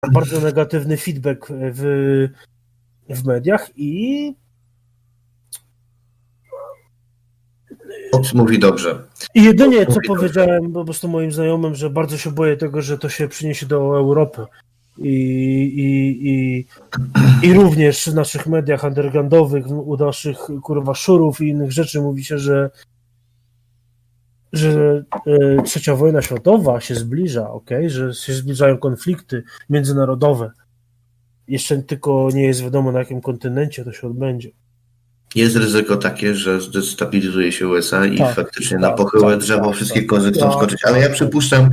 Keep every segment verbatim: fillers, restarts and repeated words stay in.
bardzo negatywny feedback w, w mediach i Fox mówi dobrze. I jedynie co powiedziałem po prostu moim znajomym, że bardzo się boję tego, że to się przyniesie do Europy. I, i, i, i również w naszych mediach undergroundowych, u naszych kurwa szurów i innych rzeczy mówi się, że że e, trzecia wojna światowa się zbliża, okej, że się zbliżają konflikty międzynarodowe. Jeszcze tylko nie jest wiadomo, na jakim kontynencie to się odbędzie. Jest ryzyko takie, że zdestabilizuje się U S A i tak, faktycznie tak, na pochyłe tak, drzewo tak, wszystkie tak, kozy chcą tak, skoczyć. Ale ja przypuszczam,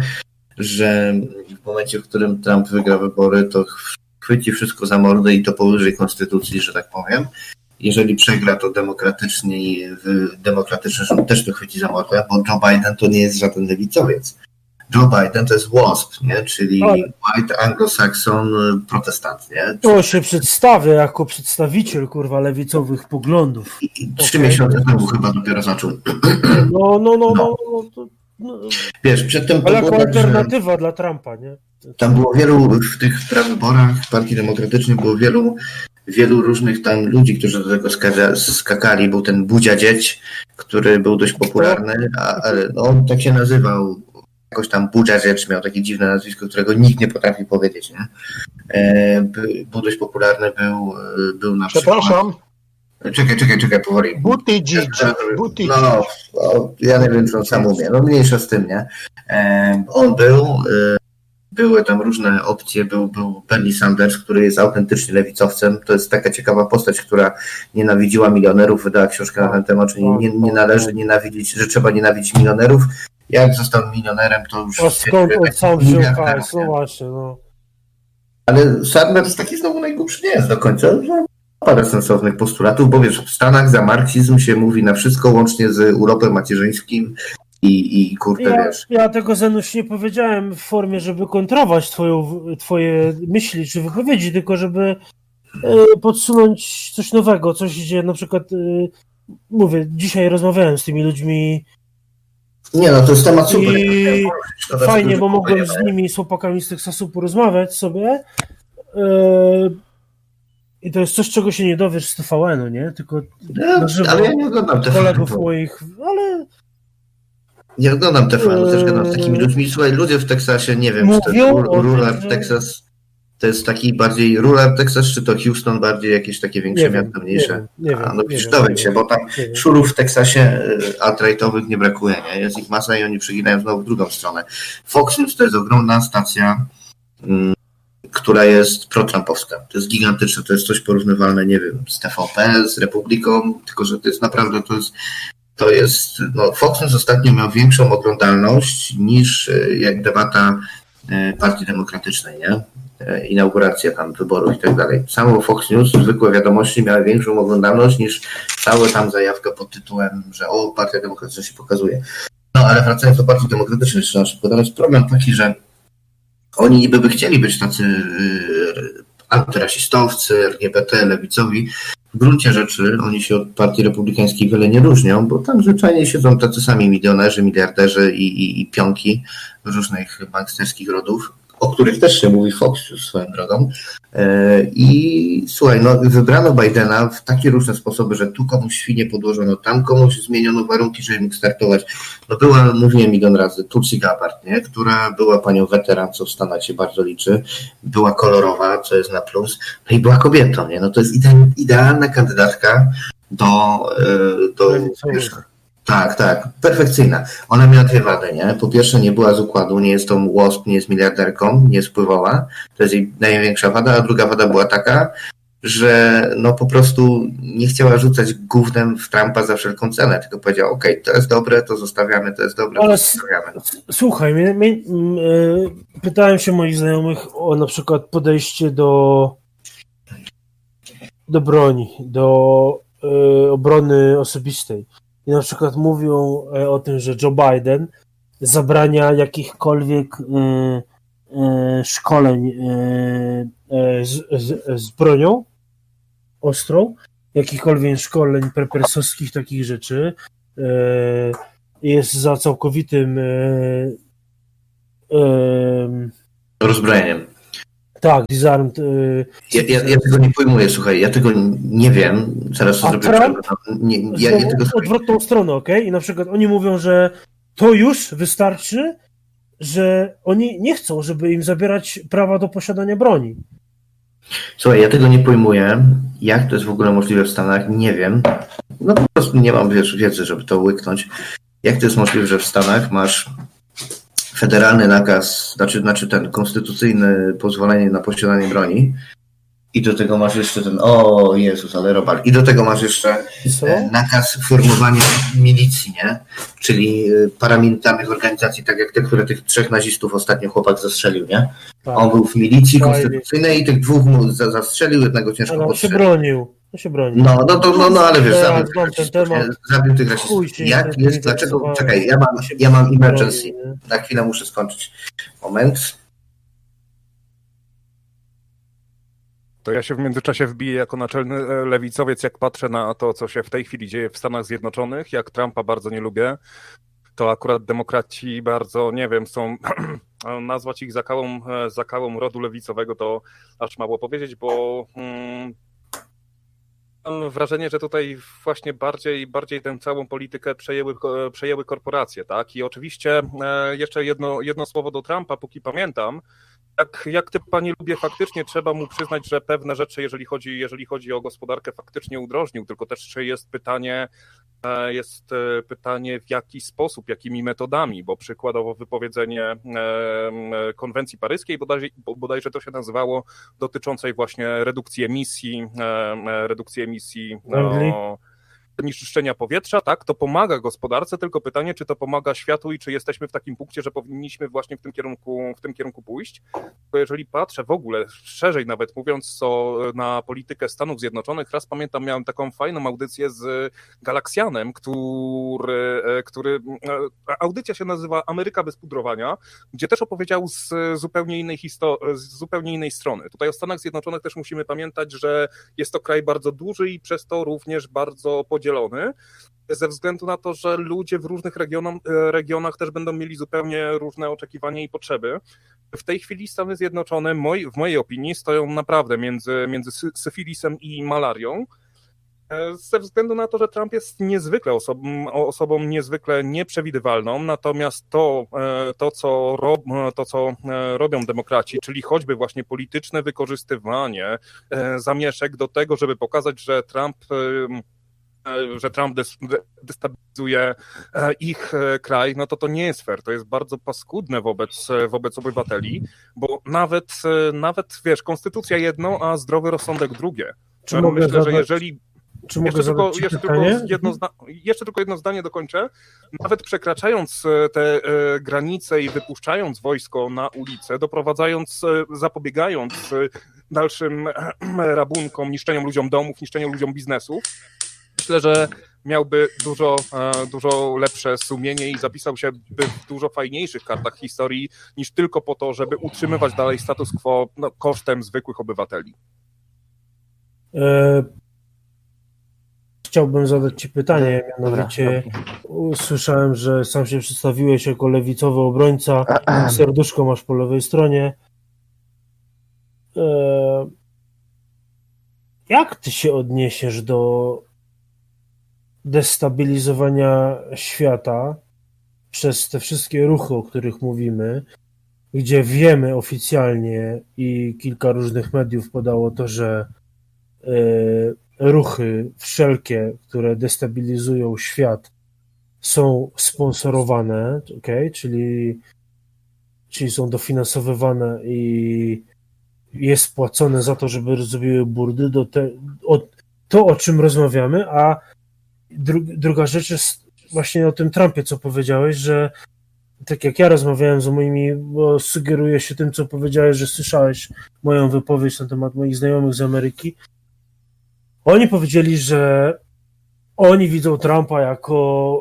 że w momencie, w którym Trump wygra wybory, to chwyci wszystko za mordę i to powyżej konstytucji, że tak powiem. Jeżeli przegra, to demokratycznie i demokratyczny rząd też to chwyci za mordę, bo Joe Biden to nie jest żaden lewicowiec. Joe Biden to jest WASP, nie? Czyli ale... White Anglo-Saxon protestant, nie? To się przedstawia jako przedstawiciel, kurwa, lewicowych poglądów. I, i trzy okay. miesiące temu chyba dopiero zaczął. No, no, no, no. no, to, no. Wiesz, przedtem ale jako alternatywa dla Trumpa, nie? Tam było wielu, w tych prawyborach Partii Demokratycznej było wielu, wielu różnych tam ludzi, którzy do tego skaka, skakali. Był ten Budzia Dzieć, który był dość popularny, ale no, on tak się nazywał. Jakoś tam Budzia Dzieć miał takie dziwne nazwisko, którego nikt nie potrafi powiedzieć, nie? E, był dość popularny, był, był na przykład... Przepraszam. Czekaj, czekaj, czekaj, powoli. Buttigieg. No, no, ja nie wiem, czy on sam umie. No mniejsza z tym, nie? E, on był... E, Były tam różne opcje, był, był Bernie Sanders, który jest autentycznie lewicowcem. To jest taka ciekawa postać, która nienawidziła milionerów, wydała książkę na ten temat, że nie, nie, nie należy nienawidzić, że trzeba nienawidzić milionerów. Jak został milionerem, to już... A skąd on sam wziął hajs? No właśnie, no. Ale Sanders taki znowu najgłupszy nie jest do końca. Parę sensownych postulatów, bo wiesz, w Stanach za marksizm się mówi na wszystko, łącznie z urlopem macierzyńskim. I, i kurde, ja, wiesz. Ja tego, Zenuś, nie powiedziałem w formie, żeby kontrować twoją, twoje myśli czy wypowiedzi, tylko żeby y, podsunąć coś nowego, coś, gdzie na przykład y, mówię, dzisiaj rozmawiałem z tymi ludźmi. Nie no, to jest temat super. I Szkoda, fajnie, bo mogłem z nimi, z chłopakami z Teksasu porozmawiać sobie. Y, I to jest coś, czego się nie dowiesz z T V N-u, nie? Tylko ja, na żywo, ale ja nie oglądam T V N. Kolegów moich, ale... Nie oglądam T V N, też gadam z takimi ludźmi. Słuchaj, ludzie w Teksasie, nie wiem, czy to jest rural że... Texas, to jest taki bardziej rural Texas, czy to Houston bardziej jakieś takie większe miasto, mniejsze. Nie wiem, nie A, no przecież dowiedz się, bo tam szurów w Teksasie alt-rightowych nie brakuje, nie? Jest ich masa i oni przeginają znowu w drugą stronę. Fox News to jest ogromna stacja, mm, która jest pro-trumpowska. To jest gigantyczne, to jest coś porównywalne, nie wiem, z T V P, z Republiką, tylko że to jest naprawdę, to jest To jest, no, Fox News ostatnio miał większą oglądalność niż jak debata Partii Demokratycznej, nie? Inauguracja tam wyborów i tak dalej. Samo Fox News, zwykłe wiadomości miały większą oglądalność niż cała tam zajawka pod tytułem, że o, Partia Demokratyczna się pokazuje. No, ale wracając do Partii Demokratycznej, trzeba szybko dodać, problem taki, że oni niby by chcieli być tacy yy, antyrasistowcy, L G B T, lewicowi. W gruncie rzeczy oni się od Partii Republikańskiej wiele nie różnią, bo tam zwyczajnie siedzą tacy sami milionerzy, miliarderzy i, i, i pionki różnych banksterskich rodów, o których też się mówi Fox swoją drogą. I słuchaj, no wybrano Bidena w takie różne sposoby, że tu komuś świnie podłożono, tam komuś zmieniono warunki, żeby mógł startować. No była, mówiłem milion razy, Tulsi Gabbard, nie? Która była panią weteran, co w Stanach się bardzo liczy, była kolorowa, co jest na plus, no i była kobietą, nie? No to jest idealna kandydatka do, do wiesz, tak, tak, perfekcyjna. Ona miała dwie wady, nie? Po pierwsze nie była z układu, nie jest tą WASP, nie jest miliarderką, nie jest wpływowa. To jest jej największa wada, a druga wada była taka, że no po prostu nie chciała rzucać gównem w Trumpa za wszelką cenę, tylko powiedziała, okej, okay, to jest dobre, to zostawiamy, to jest dobre, ale to zostawiamy. Słuchaj, mnie, mnie, yy, pytałem się moich znajomych o na przykład podejście do do broni, do yy, obrony osobistej. I na przykład mówią o tym, że Joe Biden zabrania jakichkolwiek y, y, szkoleń y, y, z, z, z bronią ostrą, jakichkolwiek szkoleń prepersowskich, takich rzeczy. Y, jest za całkowitym y, y, rozbrojeniem. Tak, Disarmed. Yy, ja, ja, ja tego nie pojmuję, słuchaj, ja tego nie wiem. Zaraz to zrobię. Trump nie, ja, ja tego odwrotną stronę, okej? Okay? I na przykład oni mówią, że to już wystarczy, że oni nie chcą, żeby im zabierać prawa do posiadania broni. Słuchaj, ja tego nie pojmuję. Jak to jest w ogóle możliwe w Stanach? Nie wiem. No po prostu nie mam wiesz, wiedzy, żeby to łyknąć. Jak to jest możliwe, że w Stanach masz federalny nakaz, znaczy, znaczy ten konstytucyjny pozwolenie na posiadanie broni i do tego masz jeszcze ten, o Jezus, ale robal, i do tego masz jeszcze Co? nakaz formowania milicji, nie? Czyli paramilitarnych organizacji, tak jak te, które tych trzech nazistów ostatnio chłopak zastrzelił, nie? Tak. On był w milicji konstytucyjnej i tych dwóch mu zastrzelił, jednego ciężko ale on podstrzelił. się bronił. On się bronił. No, no, to, no, no ale wiesz, ja, zabił tych rasistów, zabił tych rasistów. Jak jest, dlaczego, czekaj, ja mam, ja mam emergency, na chwilę muszę skończyć. Moment. To ja się w międzyczasie wbiję jako naczelny lewicowiec, jak patrzę na to, co się w tej chwili dzieje w Stanach Zjednoczonych, jak Trumpa bardzo nie lubię, to akurat demokraci bardzo, nie wiem, są, nazwać ich zakałą, zakałą rodu lewicowego to aż mało powiedzieć, bo hmm, mam wrażenie, że tutaj właśnie bardziej, bardziej tę całą politykę przejęły, przejęły korporacje, tak? I oczywiście jeszcze jedno, jedno słowo do Trumpa, póki pamiętam. Jak, jak typa nie lubię, faktycznie trzeba mu przyznać, że pewne rzeczy, jeżeli chodzi, jeżeli chodzi o gospodarkę, faktycznie udrożnił, tylko też jest pytanie, jest pytanie w jaki sposób, jakimi metodami, bo przykładowo wypowiedzenie konwencji paryskiej, bodajże, bodajże to się nazywało, dotyczącej właśnie redukcji emisji, redukcji emisji no, zanieczyszczenia powietrza, tak, to pomaga gospodarce, tylko pytanie, czy to pomaga światu i czy jesteśmy w takim punkcie, że powinniśmy właśnie w tym kierunku, w tym kierunku pójść. Bo jeżeli patrzę w ogóle, szerzej nawet mówiąc co na politykę Stanów Zjednoczonych, raz pamiętam, miałem taką fajną audycję z Galaksjanem, który, który audycja się nazywa Ameryka bez pudrowania, gdzie też opowiedział z zupełnie innej historii, z zupełnie innej strony. Tutaj o Stanach Zjednoczonych też musimy pamiętać, że jest to kraj bardzo duży i przez to również bardzo podzielony, ze względu na to, że ludzie w różnych regionach, regionach też będą mieli zupełnie różne oczekiwania i potrzeby. W tej chwili Stany Zjednoczone, moi, w mojej opinii, stoją naprawdę między, między syfilisem i malarią, ze względu na to, że Trump jest niezwykle osobą, osobą niezwykle nieprzewidywalną, natomiast to, to, co rob, to, co robią demokraci, czyli choćby właśnie polityczne wykorzystywanie zamieszek do tego, żeby pokazać, że Trump że Trump destabilizuje ich kraj, no to to nie jest fair, to jest bardzo paskudne wobec, wobec obywateli, bo nawet, nawet, wiesz, konstytucja jedno, a zdrowy rozsądek drugie. Czy Myślę, zadać, że jeżeli... Czy mogę jeszcze, tylko, jeszcze, tylko jedno zda... jeszcze tylko jedno zdanie dokończę. Nawet przekraczając te granice i wypuszczając wojsko na ulicę, doprowadzając, zapobiegając dalszym rabunkom, niszczeniom ludziom domów, niszczeniom ludziom biznesów, myślę, że miałby dużo, dużo lepsze sumienie i zapisał się by w dużo fajniejszych kartach historii niż tylko po to, żeby utrzymywać dalej status quo no, kosztem zwykłych obywateli. E, chciałbym zadać Ci pytanie, mianowicie usłyszałem, że sam się przedstawiłeś jako lewicowy obrońca, serduszko masz po lewej stronie. E, jak Ty się odniesiesz do destabilizowania świata przez te wszystkie ruchy, o których mówimy, gdzie wiemy oficjalnie i kilka różnych mediów podało to, że y, ruchy wszelkie, które destabilizują świat, są sponsorowane, okay? czyli, czyli są dofinansowywane i jest płacone za to, żeby zrobiły burdy, do te, o, to o czym rozmawiamy, a Dru- druga rzecz jest właśnie o tym Trumpie, co powiedziałeś, że tak jak ja rozmawiałem z moimi, bo sugeruje się tym, co powiedziałeś, że słyszałeś moją wypowiedź na temat moich znajomych z Ameryki. Oni powiedzieli, że oni widzą Trumpa jako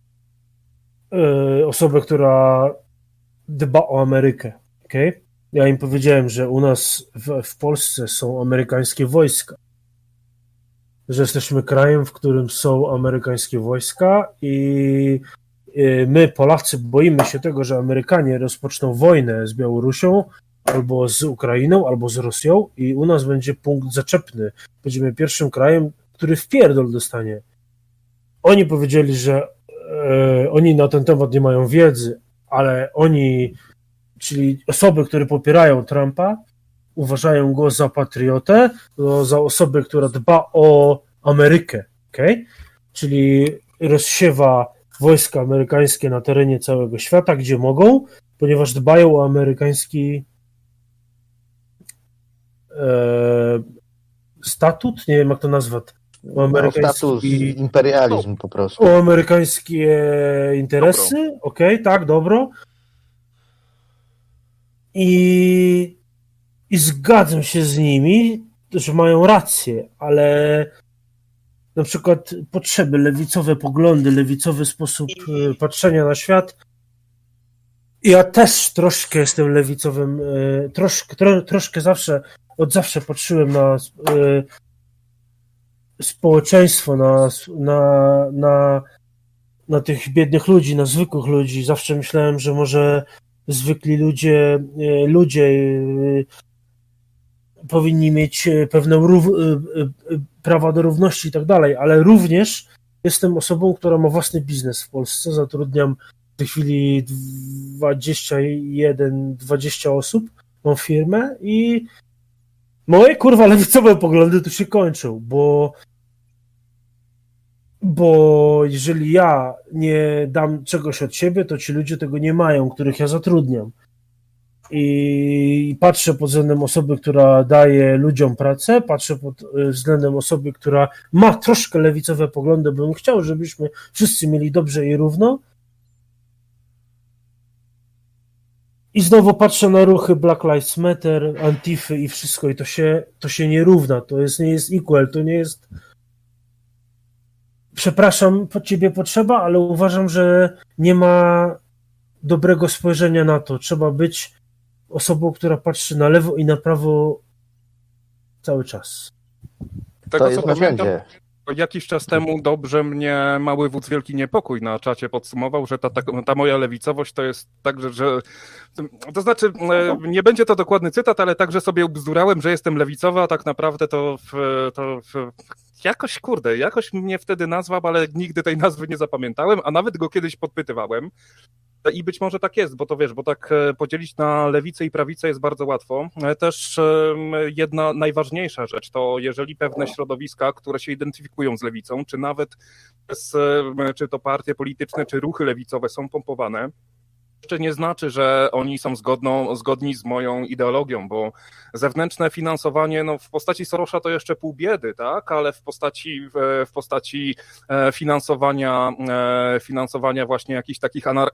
y, osobę, która dba o Amerykę. Okay? Ja im powiedziałem, że u nas w, w Polsce są amerykańskie wojska, że jesteśmy krajem, w którym są amerykańskie wojska i my, Polacy, boimy się tego, że Amerykanie rozpoczną wojnę z Białorusią, albo z Ukrainą, albo z Rosją i u nas będzie punkt zaczepny. Będziemy pierwszym krajem, który wpierdol dostanie. Oni powiedzieli, że e, oni na ten temat nie mają wiedzy, ale oni, czyli osoby, które popierają Trumpa, uważają go za patriotę, za osobę, która dba o Amerykę, okay? Czyli rozsiewa wojska amerykańskie na terenie całego świata, gdzie mogą, ponieważ dbają o amerykański e, statut, nie wiem jak to nazwać, o amerykański... No, status, imperializm no, po prostu. O amerykańskie interesy, okej, okay, tak, dobro. I, I zgadzam się z nimi, że mają rację, ale na przykład potrzeby, lewicowe poglądy, lewicowy sposób patrzenia na świat. Ja też troszkę jestem lewicowym, troszkę, tro, troszkę zawsze, od zawsze patrzyłem na społeczeństwo, na, na, na, na tych biednych ludzi, na zwykłych ludzi. Zawsze myślałem, że może zwykli ludzie, ludzie powinni mieć pewne rów, prawa do równości i tak dalej, ale również jestem osobą, która ma własny biznes w Polsce. Zatrudniam w tej chwili dwadzieścia jeden dwadzieścia osób, mam firmę i moje kurwa lewicowe poglądy tu się kończą, bo bo jeżeli ja nie dam czegoś od siebie, to ci ludzie tego nie mają, których ja zatrudniam. I patrzę pod względem osoby, która daje ludziom pracę, patrzę pod względem osoby, która ma troszkę lewicowe poglądy, bo bym chciał, żebyśmy wszyscy mieli dobrze i równo. I znowu patrzę na ruchy Black Lives Matter, Antify i wszystko i to się, to się nie równa, to jest, nie jest equal, to nie jest... Przepraszam, po ciebie potrzeba, ale uważam, że nie ma dobrego spojrzenia na to. Trzeba być osobą, która patrzy na lewo i na prawo cały czas. Tego, to jest co pamiętam, jakiś czas temu dobrze mnie mały wódz Wielki Niepokój na czacie podsumował, że ta, ta, ta moja lewicowość to jest tak, że, że to znaczy nie będzie to dokładny cytat, ale tak, że sobie ubzdurałem, że jestem lewicowy, a tak naprawdę to, w, to w, jakoś kurde, jakoś mnie wtedy nazwał, ale nigdy tej nazwy nie zapamiętałem, a nawet go kiedyś podpytywałem. I być może tak jest, bo to wiesz, bo tak podzielić na lewicę i prawicę jest bardzo łatwo. Też jedna najważniejsza rzecz to jeżeli pewne środowiska, które się identyfikują z lewicą, czy nawet z, czy to partie polityczne, czy ruchy lewicowe są pompowane, jeszcze nie znaczy, że oni są zgodną, zgodni z moją ideologią, bo zewnętrzne finansowanie no, w postaci Sorosza to jeszcze pół biedy, tak? Ale w postaci, w, w postaci finansowania, finansowania właśnie jakichś takich anar,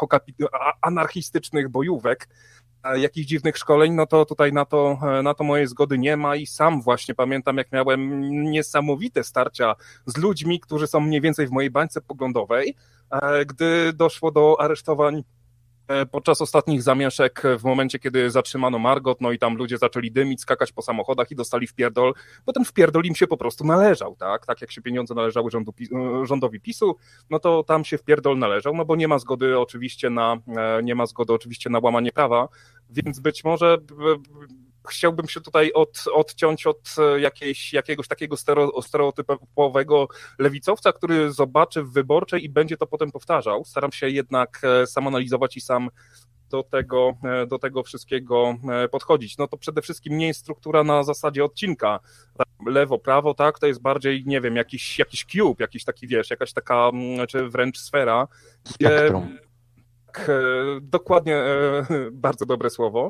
anarchistycznych bojówek, jakichś dziwnych szkoleń, no to tutaj na to, na to mojej zgody nie ma i sam właśnie pamiętam, jak miałem niesamowite starcia z ludźmi, którzy są mniej więcej w mojej bańce poglądowej, gdy doszło do aresztowań podczas ostatnich zamieszek, w momencie, kiedy zatrzymano Margot, no i tam ludzie zaczęli dymić, skakać po samochodach i dostali wpierdol, bo ten wpierdol im się po prostu należał, tak? Tak jak się pieniądze należały rządu, rządowi PiSu, no to tam się wpierdol należał, no bo nie ma zgody oczywiście na, nie ma zgody oczywiście na łamanie prawa, więc być może chciałbym się tutaj od, odciąć od jakiejś, jakiegoś takiego stereotypowego lewicowca, który zobaczy w Wyborczej i będzie to potem powtarzał. Staram się jednak sam analizować i sam do tego, do tego wszystkiego podchodzić. No to przede wszystkim nie jest struktura na zasadzie odcinka lewo, prawo, tak, to jest bardziej, nie wiem, jakiś, jakiś cube, jakiś taki, wiesz, jakaś taka, czy wręcz sfera, gdzie tak, dokładnie, bardzo dobre słowo.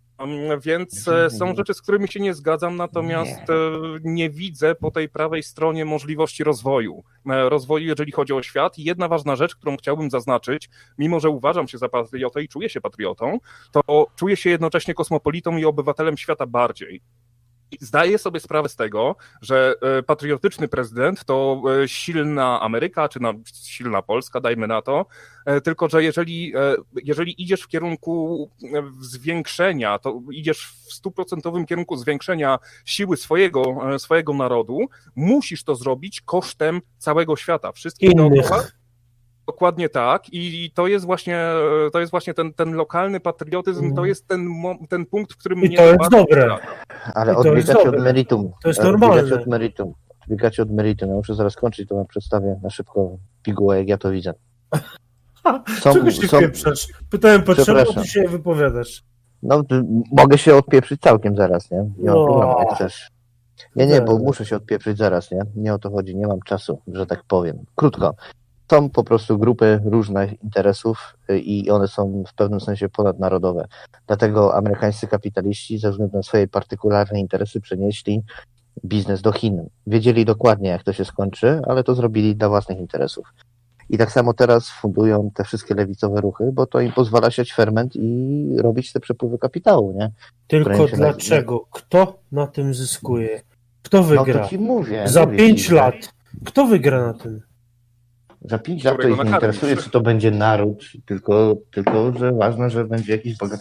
Więc są rzeczy, z którymi się nie zgadzam, natomiast nie. nie widzę po tej prawej stronie możliwości rozwoju. Rozwoju, jeżeli chodzi o świat. I jedna ważna rzecz, którą chciałbym zaznaczyć, mimo że uważam się za patriotę i czuję się patriotą, to czuję się jednocześnie kosmopolitą i obywatelem świata bardziej. Zdaję sobie sprawę z tego, że patriotyczny prezydent to silna Ameryka, czy no, silna Polska, dajmy na to, tylko że jeżeli, jeżeli idziesz w kierunku zwiększenia, to idziesz w stuprocentowym kierunku zwiększenia siły swojego, swojego narodu, musisz to zrobić kosztem całego świata, wszystkich dookoła. Dokładnie tak i to jest właśnie, to jest właśnie ten, ten lokalny patriotyzm, to jest ten, ten punkt, w którym I mnie to jest dobre. Ale odbiegacie od meritum. To jest normalne. Odbiegacie od meritum. Odbiegacie od meritum. Ja muszę zaraz kończyć, to wam przedstawię na szybko pigułę, jak ja to widzę. Są, Czego się są... wpieprzasz? Pytałem potrzebę, a ty się wypowiadasz. No, mogę się odpieprzyć całkiem zaraz, nie? Nie mam problemu, jak chcesz. Nie, nie, bo muszę się odpieprzyć zaraz, nie? Nie o to chodzi, nie mam czasu, że tak powiem. Krótko. Są po prostu grupy różnych interesów i one są w pewnym sensie ponadnarodowe. Dlatego amerykańscy kapitaliści ze względu na swoje partykularne interesy przenieśli biznes do Chin. Wiedzieli dokładnie, jak to się skończy, ale to zrobili dla własnych interesów. I tak samo teraz fundują te wszystkie lewicowe ruchy, bo to im pozwala siać ferment i robić te przepływy kapitału, nie? Tylko dlaczego? Na... Kto na tym zyskuje? Kto wygra? No to ci mówię. Za mówię pięć ci, lat. Kto wygra na tym? Za pięć lat to ich nie interesuje, czy to będzie naród, tylko, tylko że ważne, że będzie jakiś bogaty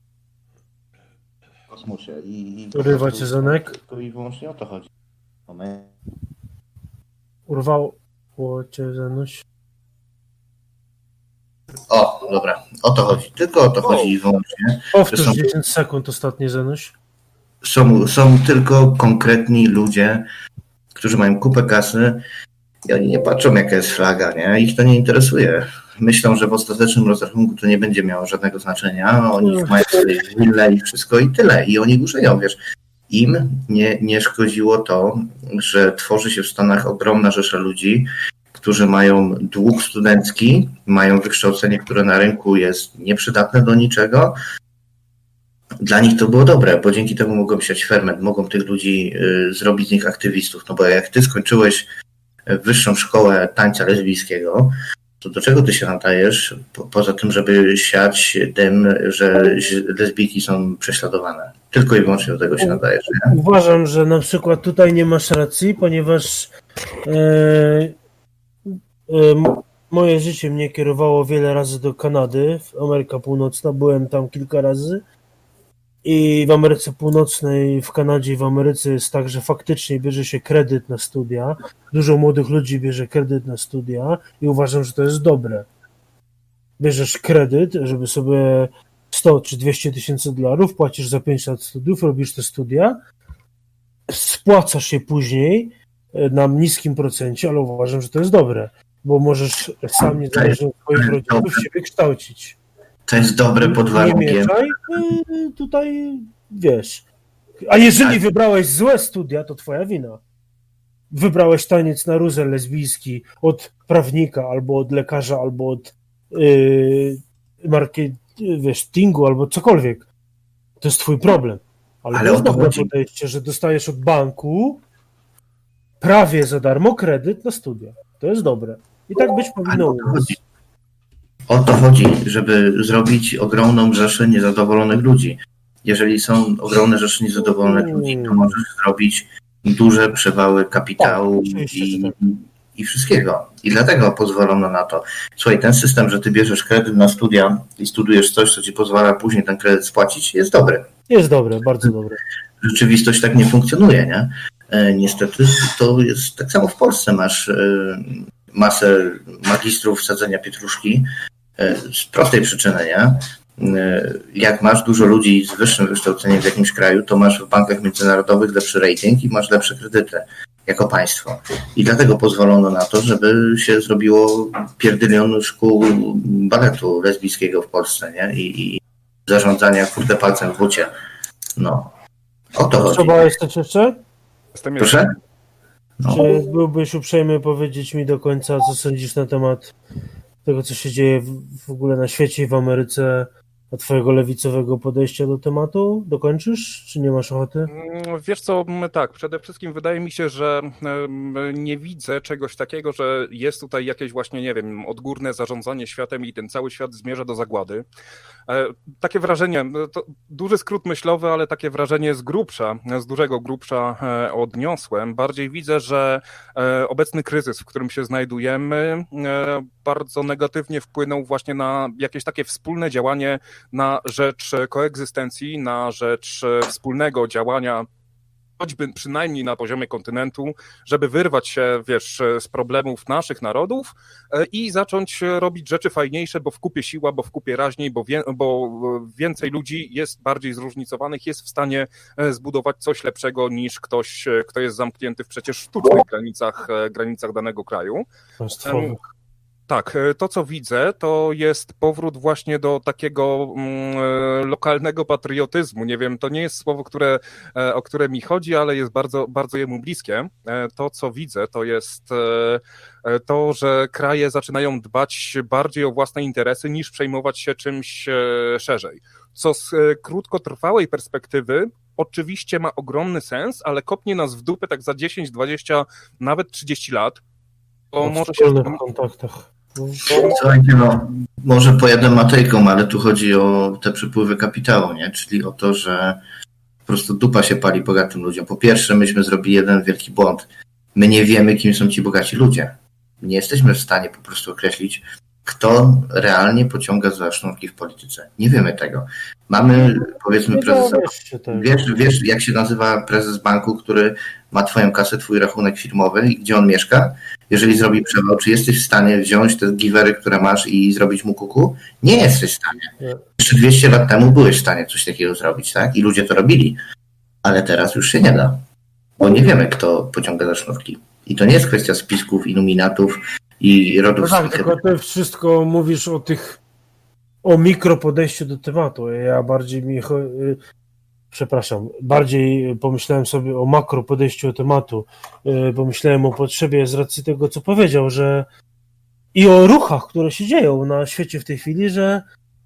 w kosmosie. I, i Urywa cię Zenek? To i wyłącznie o to chodzi. My... Urwało cię Zenuś? O, dobra, o to chodzi. Tylko o to chodzi i wyłącznie. Powtórz są... dziesięć sekund ostatnie Zenuś. Są, są tylko konkretni ludzie, którzy mają kupę kasy i oni nie patrzą, jaka jest flaga, nie? Ich to nie interesuje. Myślą, że w ostatecznym rozrachunku to nie będzie miało żadnego znaczenia. Oni no. mają sobie willę i wszystko i tyle. I oni górzeją, wiesz. Im nie, nie szkodziło to, że tworzy się w Stanach ogromna rzesza ludzi, którzy mają dług studencki, mają wykształcenie, które na rynku jest nieprzydatne do niczego. Dla nich to było dobre, bo dzięki temu mogą siać ferment, mogą tych ludzi y, zrobić z nich aktywistów. No bo jak ty skończyłeś wyższą szkołę tańca lesbijskiego, to do czego ty się nadajesz, po, poza tym, żeby siać tym, że lesbijki są prześladowane? Tylko i wyłącznie do tego się nadajesz. Nie? Uważam, że na przykład tutaj nie masz racji, ponieważ e, e, moje życie mnie kierowało wiele razy do Kanady, Ameryka Północna, byłem tam kilka razy. I w Ameryce Północnej, w Kanadzie i w Ameryce jest tak, że faktycznie bierze się kredyt na studia. Dużo młodych ludzi bierze kredyt na studia i uważam, że to jest dobre. Bierzesz kredyt, żeby sobie sto czy dwieście tysięcy dolarów, płacisz za pięć lat studiów, robisz te studia, spłacasz je później na niskim procencie, ale uważam, że to jest dobre, bo możesz sam niezależnie od swoich rodziców siebie kształcić. To jest dobre pod warunkiem. Nie mieszaj, tutaj wiesz. A jeżeli wybrałeś złe studia, to twoja wina. Wybrałeś taniec na róże lesbijski od prawnika, albo od lekarza, albo od yy, marketingu, albo cokolwiek. To jest twój problem. Ale, Ale to jest dobre podejście, że dostajesz od banku prawie za darmo kredyt na studia. To jest dobre. I tak być powinno. O to chodzi, żeby zrobić ogromną rzeszę niezadowolonych ludzi. Jeżeli są ogromne rzesze niezadowolonych ludzi, to możesz zrobić duże przewały kapitału i, i wszystkiego. I dlatego pozwolono na to. Słuchaj, ten system, że ty bierzesz kredyt na studia i studujesz coś, co ci pozwala później ten kredyt spłacić, jest dobry. Jest dobry, bardzo dobry. Rzeczywistość tak nie funkcjonuje, nie? Niestety to jest tak samo w Polsce. Masz masę magistrów sadzenia pietruszki z prostej przyczyny, nie? Jak masz dużo ludzi z wyższym wykształceniem w jakimś kraju, to masz w bankach międzynarodowych lepszy rating i masz lepsze kredyty jako państwo. I dlatego pozwolono na to, żeby się zrobiło pierdylion szkół baletu lesbijskiego w Polsce, nie? I, i zarządzania kurde palcem w bucie. No. O to chodzi. Trzeba jesteś jeszcze? Proszę? No. Czy byłbyś uprzejmy powiedzieć mi do końca, co sądzisz na temat tego, co się dzieje w, w ogóle na świecie i w Ameryce, a twojego lewicowego podejścia do tematu? Dokończysz, czy nie masz ochoty? Wiesz co, tak, przede wszystkim wydaje mi się, że nie widzę czegoś takiego, że jest tutaj jakieś właśnie, nie wiem, odgórne zarządzanie światem i ten cały świat zmierza do zagłady. Takie wrażenie, to duży skrót myślowy, ale takie wrażenie z grubsza, z dużego grubsza odniosłem. Bardziej widzę, że obecny kryzys, w którym się znajdujemy, bardzo negatywnie wpłynął właśnie na jakieś takie wspólne działanie na rzecz koegzystencji, na rzecz wspólnego działania choćby przynajmniej na poziomie kontynentu, żeby wyrwać się, wiesz, z problemów naszych narodów i zacząć robić rzeczy fajniejsze, bo w kupie siła, bo w kupie raźniej, bo, wie, bo więcej ludzi jest bardziej zróżnicowanych, jest w stanie zbudować coś lepszego niż ktoś, kto jest zamknięty w przecież sztucznych granicach, granicach danego kraju. Tak, to co widzę, to jest powrót właśnie do takiego mm, lokalnego patriotyzmu. Nie wiem, to nie jest słowo, które, o które mi chodzi, ale jest bardzo, bardzo jemu bliskie. To co widzę, to jest to, że kraje zaczynają dbać bardziej o własne interesy niż przejmować się czymś szerzej. Co z krótkotrwałej perspektywy oczywiście ma ogromny sens, ale kopnie nas w dupę tak za dziesięć, dwadzieścia, nawet trzydzieści lat. To może się w kontaktach. Słuchajcie, no, może pojadę Matejką, ale tu chodzi o te przepływy kapitału, nie? Czyli o to, że po prostu dupa się pali bogatym ludziom. Po pierwsze, myśmy zrobili jeden wielki błąd. My nie wiemy, kim są ci bogaci ludzie. Nie jesteśmy w stanie po prostu określić, kto realnie pociąga za sznurki w polityce. Nie wiemy tego. Mamy, powiedzmy, prezesa... Wiesz, wiesz, jak się nazywa prezes banku, który ma twoją kasę, twój rachunek firmowy i gdzie on mieszka? Jeżeli zrobi przewał, czy jesteś w stanie wziąć te giwery, które masz i zrobić mu kuku? Nie jesteś w stanie. Jeszcze dwieście lat temu byłeś w stanie coś takiego zrobić, tak? I ludzie to robili. Ale teraz już się nie da. Bo nie wiemy, kto pociąga za sznurki. I to nie jest kwestia spisków, iluminatów i rodów. No tak, tylko ty wszystko mówisz o tych, o mikropodejściu do tematu. Ja bardziej mi, przepraszam, bardziej pomyślałem sobie o makropodejściu do tematu. Pomyślałem o potrzebie z racji tego, co powiedział, że i o ruchach, które się dzieją na świecie w tej chwili, że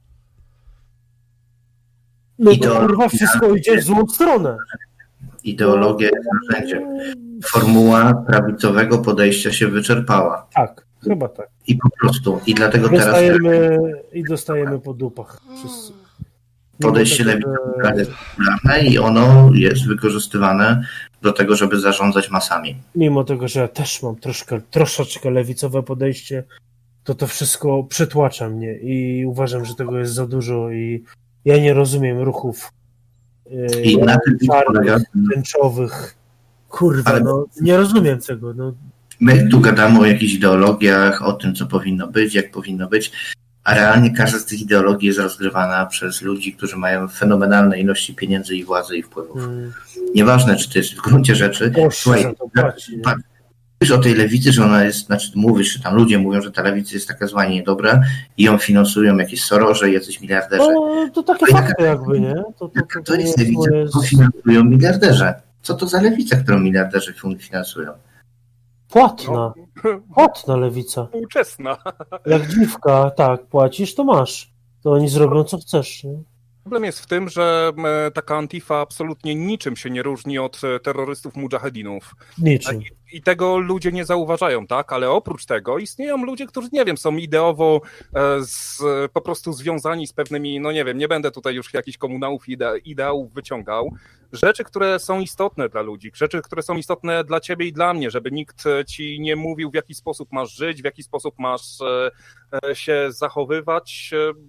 no to kurwa wszystko idzie w złą stronę. Ideologia jest narzędziem. Formuła prawicowego podejścia się wyczerpała. Tak, chyba tak. I po prostu. I dlatego dostajemy, teraz... I dostajemy po dupach wszyscy. Podejście lewicowe jest popularne i ono jest wykorzystywane do tego, żeby zarządzać masami. Mimo tego, że ja też mam troszkę, troszeczkę lewicowe podejście, to to wszystko przytłacza mnie i uważam, że tego jest za dużo i ja nie rozumiem ruchów I yy, na tym czarnych, tęczowych. Kurwa, ale no nie rozumiem tego. No. My tu gadamy o jakichś ideologiach, o tym, co powinno być, jak powinno być, a realnie każda z tych ideologii jest rozgrywana przez ludzi, którzy mają fenomenalne ilości pieniędzy i władzy i wpływów. Hmm. Nieważne, czy to jest w gruncie rzeczy... Słuchaj, mówisz o tej lewicy, że ona jest, znaczy mówisz, że tam ludzie mówią, że ta lewica jest taka zła i niedobra i ją finansują jakieś Sorosze i jacyś miliarderzy. No, to takie to fakty jaka, jakby, nie? To, to, to, to jest lewica, którą finansują miliarderze. Co to za lewica, którą miliarderzy finansują? Płatna. Płatna lewica. Współczesna. Jak dziwka, tak, płacisz, to masz. To oni zrobią, co chcesz. Nie? Problem jest w tym, że taka Antifa absolutnie niczym się nie różni od terrorystów mudżahedinów. Niczym. I tego ludzie nie zauważają, tak? Ale oprócz tego istnieją ludzie, którzy, nie wiem, są ideowo z, po prostu związani z pewnymi, no nie wiem, nie będę tutaj już jakichś komunałów ide, ideałów wyciągał. Rzeczy, które są istotne dla ludzi, rzeczy, które są istotne dla ciebie i dla mnie, żeby nikt ci nie mówił, w jaki sposób masz żyć, w jaki sposób masz się zachowywać,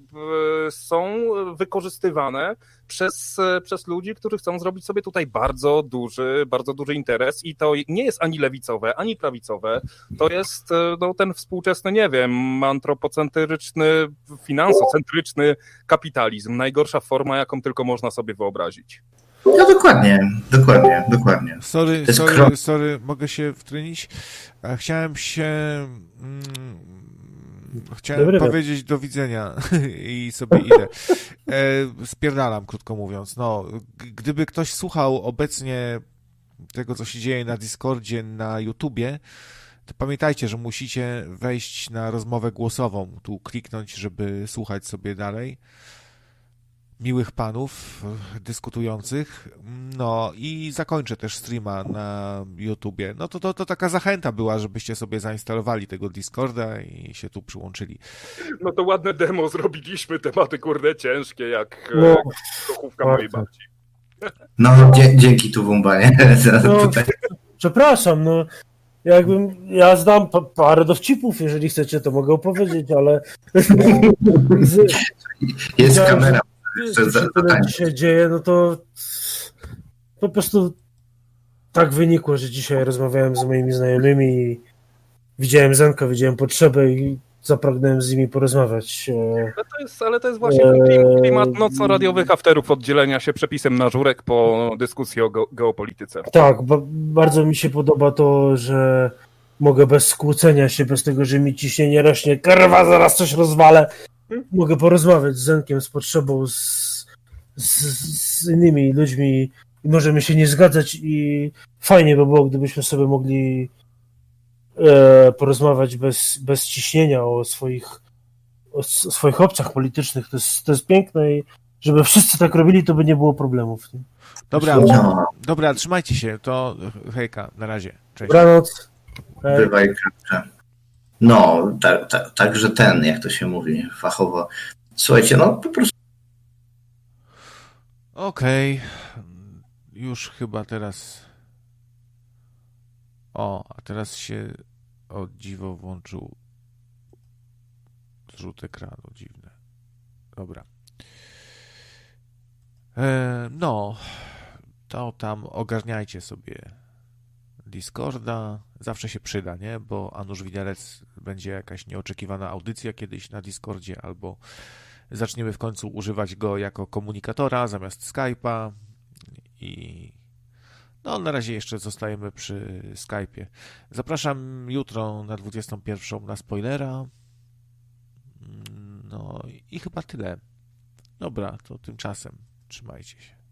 są wykorzystywane przez, przez ludzi, którzy chcą zrobić sobie tutaj bardzo duży, bardzo duży interes i to nie jest ani lewicowe, ani prawicowe, to jest no, ten współczesny, nie wiem, antropocentryczny, finansocentryczny kapitalizm. Najgorsza forma, jaką tylko można sobie wyobrazić. No dokładnie, dokładnie, dokładnie. Sorry, sorry, kro... sorry, mogę się wtrynić? Chciałem się... Mm, chciałem Dobry powiedzieć do widzenia i sobie idę. E, spierdalam, krótko mówiąc. No, gdyby ktoś słuchał obecnie tego, co się dzieje na Discordzie, na YouTubie, to pamiętajcie, że musicie wejść na rozmowę głosową, tu kliknąć, żeby słuchać sobie dalej miłych panów dyskutujących, no i zakończę też streama na YouTubie. No to, to, to taka zachęta była, żebyście sobie zainstalowali tego Discorda i się tu przyłączyli. No to ładne demo zrobiliśmy, tematy kurde ciężkie, jak no, kochówka mojej babci. No, dzie- dzięki tu Wumbanie. No, przepraszam, no jakbym, ja znam pa- parę dowcipów, jeżeli chcecie, to mogę opowiedzieć, ale z... jest kamera. Co się dzieje, no to po prostu tak wynikło, że dzisiaj rozmawiałem z moimi znajomymi i widziałem Zenka, widziałem potrzebę i zapragnąłem z nimi porozmawiać. Ale to jest, ale to jest właśnie ten klimat nocno-radiowych afterów, oddzielenia się przepisem na żurek po dyskusji o ge- geopolityce. Tak, ba- bardzo mi się podoba to, że mogę bez skłócenia się, bez tego, że mi ciśnienie rośnie, kurwa, zaraz coś rozwalę. Mogę porozmawiać z Zenkiem, z potrzebą, z, z, z innymi ludźmi i możemy się nie zgadzać i fajnie by było, gdybyśmy sobie mogli e, porozmawiać bez, bez ciśnienia o swoich, o swoich opcjach politycznych. To jest, to jest piękne i żeby wszyscy tak robili, to by nie było problemów. Nie? Dobra, No. dobra, trzymajcie się, to hejka, na razie. Cześć. Dobranoc. Bywaj, kropka. No, tak, tak, także ten, jak to się mówi fachowo. Słuchajcie, no po prostu. Okej, okay. Już chyba teraz. O, a teraz się o dziwo włączył zrzut ekranu, dziwne. Dobra. E, no, to tam ogarniajcie sobie Discorda. Zawsze się przyda, nie? Bo a nuż widelec będzie jakaś nieoczekiwana audycja kiedyś na Discordzie, albo zaczniemy w końcu używać go jako komunikatora zamiast Skype'a i no na razie jeszcze zostajemy przy Skype'ie. Zapraszam jutro na dwudziestą pierwszą na spoilera. No i chyba tyle. Dobra, to tymczasem trzymajcie się.